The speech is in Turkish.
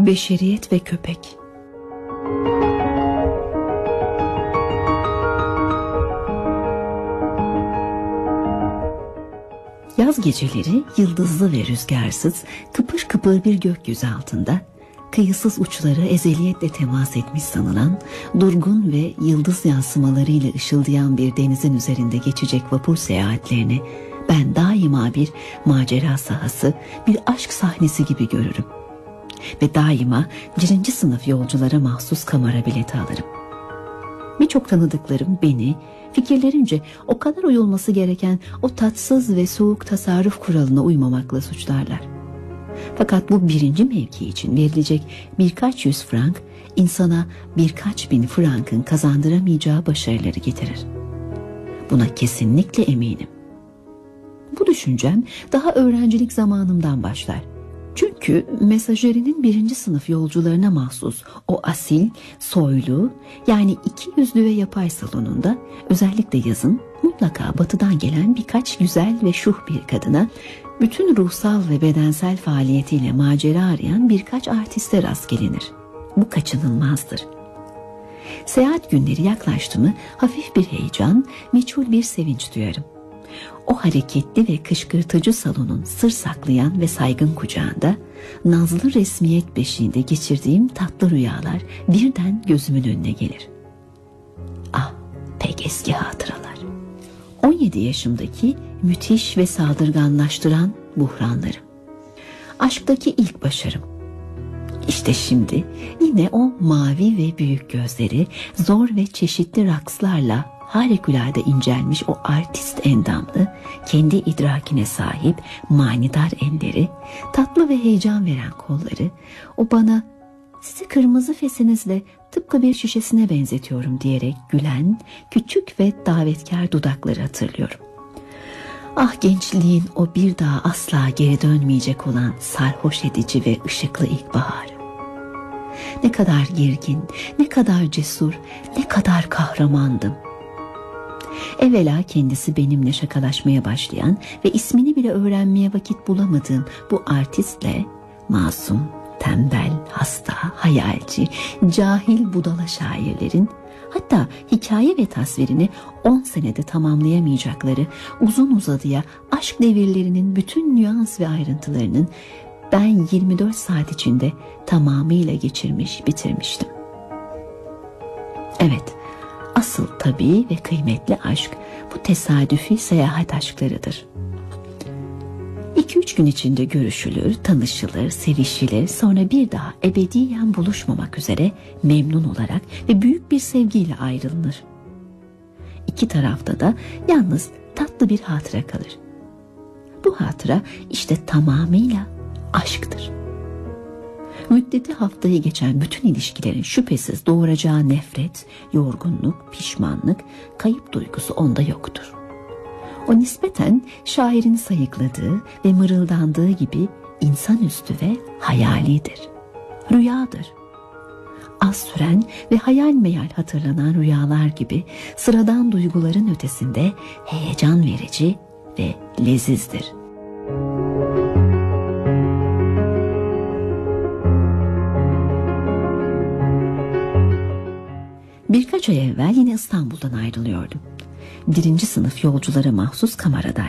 Beşeriyet ve köpek. Yaz geceleri yıldızlı ve rüzgarsız, kıpır kıpır bir gökyüzü altında, kıyısız uçları ezeliyetle temas etmiş sanılan, durgun ve yıldız yansımalarıyla ışıldayan bir denizin üzerinde geçecek vapur seyahatlerini ben daima bir macera sahası, bir aşk sahnesi gibi görürüm. Ve daima 1. sınıf yolculara mahsus kamera bileti alırım. Birçok tanıdıklarım beni fikirlerince o kadar uyulması gereken o tatsız ve soğuk tasarruf kuralına uymamakla suçlarlar. Fakat bu 1. mevki için verilecek birkaç yüz frank insana birkaç bin frankın kazandıramayacağı başarıları getirir. Buna kesinlikle eminim. Bu düşüncem daha öğrencilik zamanımdan başlar. Çünkü mesajerinin 1. sınıf yolcularına mahsus o asil, soylu, yani 200'lü ve yapay salonunda özellikle yazın mutlaka batıdan gelen birkaç güzel ve şuh bir kadına, bütün ruhsal ve bedensel faaliyetiyle macera arayan birkaç artiste rast gelinir. Bu kaçınılmazdır. Seyahat günleri yaklaştı mı hafif bir heyecan, meçhul bir sevinç duyarım. O hareketli ve kışkırtıcı salonun sır saklayan ve saygın kucağında, nazlı resmiyet beşiğinde geçirdiğim tatlı rüyalar birden gözümün önüne gelir. Ah, pek eski hatıralar. 17 yaşımdaki müthiş ve saldırganlaştıran buhranlarım. Aşktaki ilk başarım. İşte şimdi yine o mavi ve büyük gözleri, zor ve çeşitli rakslarla harikulade incelmiş o artist endamlı, kendi idrakine sahip manidar elleri, tatlı ve heyecan veren kolları, o bana "sizi kırmızı fesinizle tıpkı bir şişesine benzetiyorum" diyerek gülen küçük ve davetkar dudakları hatırlıyorum. Ah, gençliğin o bir daha asla geri dönmeyecek olan sarhoş edici ve ışıklı ilkbaharı. Ne kadar girgin, ne kadar cesur, ne kadar kahramandım. Evvela kendisi benimle şakalaşmaya başlayan ve ismini bile öğrenmeye vakit bulamadığım bu artistle masum, tembel, hasta, hayalci, cahil budala şairlerin, hatta hikaye ve tasvirini 10 senede tamamlayamayacakları uzun uzadıya aşk devirlerinin bütün nüans ve ayrıntılarının ben 24 saat içinde tamamıyla geçirmiş, bitirmiştim. Evet, asıl tabii ve kıymetli aşk bu tesadüfi seyahat aşklarıdır. 2-3 gün içinde görüşülür, tanışılır, sevişilir, sonra bir daha ebediyen buluşmamak üzere memnun olarak ve büyük bir sevgiyle ayrılınır. İki tarafta da yalnız tatlı bir hatıra kalır. Bu hatıra işte tamamıyla aşktır. Müddeti haftayı geçen bütün ilişkilerin şüphesiz doğuracağı nefret, yorgunluk, pişmanlık, kayıp duygusu onda yoktur. O nispeten şairin sayıkladığı ve mırıldandığı gibi insanüstü ve hayalidir. Rüyadır. Az süren ve hayal meyal hatırlanan rüyalar gibi sıradan duyguların ötesinde heyecan verici ve lezizdir. Birkaç ay evvel yine İstanbul'dan ayrılıyordum. 1. sınıf yolculara mahsus kameradaydım.